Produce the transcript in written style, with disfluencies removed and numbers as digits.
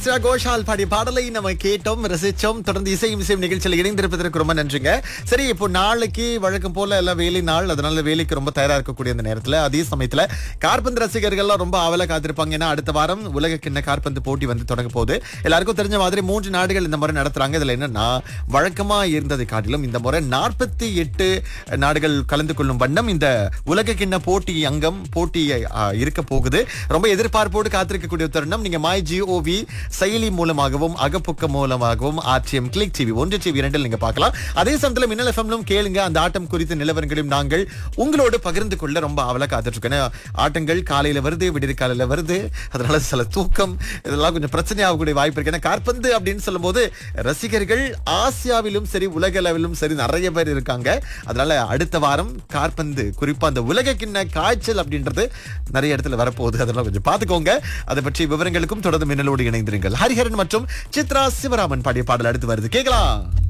ஸ்ரா கோஷால் பாடிய பாடலை நம்ம கேட்டோம், ரசிச்சோம். தொடர்ந்து இசையும் நிகழ்ச்சியில் இணைந்திருப்பதற்கு ரொம்ப நன்றிங்க. சரி, இப்போ நாளைக்கு வழக்கம் போல எல்லாம் வேலை நாள், அதனால வேலைக்கு ரொம்ப தயாரா இருக்கக்கூடிய அந்த நேரத்துல, அதே சமயத்துல காற்பந்து ரசிகர்கள்லாம் ரொம்ப ஆவலா காத்திருப்பாங்க. ஏன்னா அடுத்த வாரம் உலக கிண்ண காற்பந்து போட்டி வந்து தொடங்க போகுது. எல்லாருக்கும் தெரிஞ்ச மாதிரி 3 நாடுகள் இந்த முறை நடத்துறாங்க. இதுல என்னன்னா, வழக்கமா இருந்ததை காட்டிலும் இந்த முறை 48 நாடுகள் கலந்து கொள்ளும் வண்ணம் இந்த உலக கிண்ண போட்டி போட்டி இருக்க போகுது. ரொம்ப எதிர்பார்ப்போடு காத்திருக்கக்கூடிய தருணம். நீங்க மை ஜிஓவி செயலி மூலமாகவும் அகப்புக்கம் மூலமாகவும் ஆர்டிஎம் கிளிக் டிவி 1 டிவி 2 நீங்க பார்க்கலாம். அதே சமயத்துல மின்னல் எஃப்எம்லும் கேளுங்க. அந்த ஆட்டம் குறித்த நிலவரங்களையும் நாங்கள் உங்களோடு பகிர்ந்து கொள்ள ரொம்ப ஆவலா காத்துட்டு இருக்கோம். ஆட்டங்கள் காலையில வருது, விடிய காலையில வருது. அதனால சில தூக்கம் இதெல்லாம் கொஞ்சம் பிரச்சனை ஆகக்கூடிய வாய்ப்பு இருக்கு. ஏன்னா காற்பந்து அப்படின்னு சொல்லும் போது ரசிகர்கள் ஆசியாவிலும் சரி உலக அளவிலும் சரி நிறைய பேர் இருக்காங்க. அதனால அடுத்த வாரம் காற்பந்து, குறிப்பா அந்த உலக கிண்ண காய்ச்சல் அப்படின்றது நிறைய இடத்துல வரப்போகுது. அதெல்லாம் கொஞ்சம் பாத்துக்கோங்க. அதை பற்றி விவரங்களுக்கும் தொடர்ந்து மின்னலோடு இணைந்திருங்கள். ஹரிஹரன் மற்றும் சித்ரா சிவராமன் பாடிய பாடல் அடுத்து வருது, கேட்கலாம்.